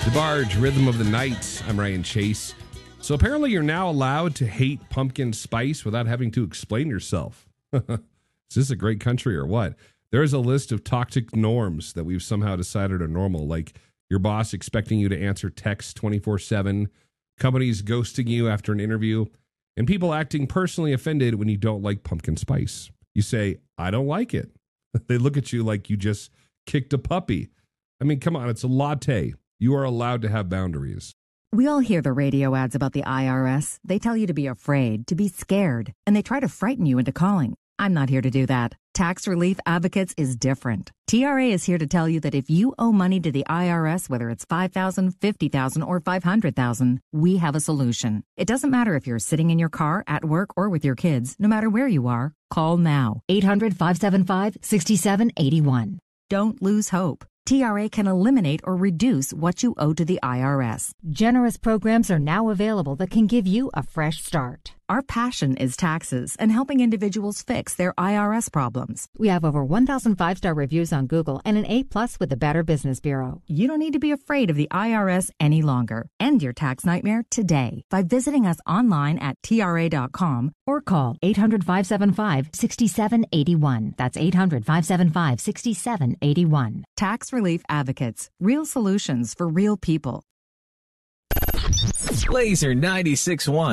DeBarge, Rhythm of the Night. I'm Ryan Chase. So apparently you're now allowed to hate pumpkin spice without having to explain yourself. Is this a great country or what? There's a list of toxic norms that we've somehow decided are normal, like your boss expecting you to answer texts 24/7, companies ghosting you after an interview, and people acting personally offended when you don't like pumpkin spice. You say, I don't like it. They look at you like you just kicked a puppy. I mean, come on, it's a latte. You are allowed to have boundaries. We all hear the radio ads about the IRS. They tell you to be afraid, to be scared, and they try to frighten you into calling. I'm not here to do that. Tax Relief Advocates is different. TRA is here to tell you that if you owe money to the IRS, whether it's $5,000, $50,000, or $500,000, we have a solution. It doesn't matter if you're sitting in your car, at work, or with your kids. No matter where you are, call now. 800-575-6781. Don't lose hope. TRA can eliminate or reduce what you owe to the IRS. Generous programs are now available that can give you a fresh start. Our passion is taxes and helping individuals fix their IRS problems. We have over 1,000 5-star reviews on Google and an A+ with the Better Business Bureau. You don't need to be afraid of the IRS any longer. End your tax nightmare today by visiting us online at TRA.com or call 800-575-6781. That's 800-575-6781. Tax Relief Advocates. Real solutions for real people. Laser 96.1.